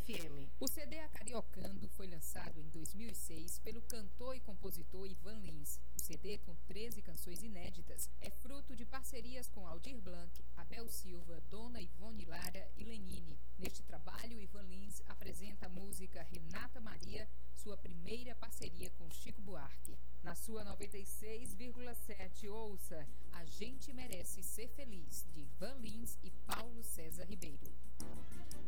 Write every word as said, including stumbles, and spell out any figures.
F M. O C D Acariocando foi lançado em dois mil e seis pelo cantor e compositor Ivan Lins. O C D, com treze canções inéditas, é fruto de parcerias com Aldir Blanc, Abel Silva, Dona Ivone Lara e Lenine. Neste trabalho, Ivan Lins apresenta a música Renata Maria, sua primeira parceria com Chico Buarque. Na sua noventa e seis vírgula sete, ouça A Gente Merece Ser Feliz, de Ivan Lins e Paulo César Ribeiro.